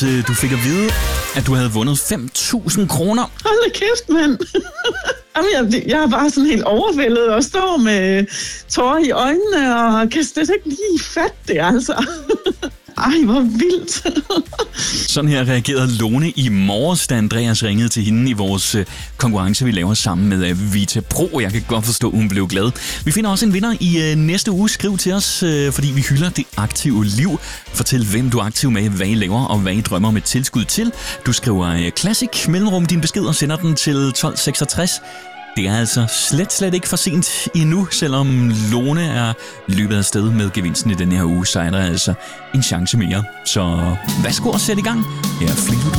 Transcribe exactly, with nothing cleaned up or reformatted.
Du fik at vide, at du havde vundet fem tusind kroner. Hold da kæft, mand. Jamen, jeg, jeg er bare sådan helt overvældet og står med tårer i øjnene og kan slet ikke lige fatte det, altså. Ej, hvor vildt. Sådan her reagerede Lone i morges, da Andreas ringede til hende i vores konkurrence, vi laver sammen med Vita Pro. Jeg kan godt forstå, at hun blev glad. Vi finder også en vinder i næste uge. Skriv til os, fordi vi hylder det aktive liv. Fortæl, hvem du er aktiv med, hvad I laver og hvad I drømmer om et tilskud til. Du skriver Classic mellemrum din besked og sender den til tolv seksogtres. Det er altså slet, slet ikke for sent endnu, selvom Lone er løbet af sted med gevinsten i den her uge, så er der altså en chance mere. Så værsgo at sætte i gang. Her er Fleetwood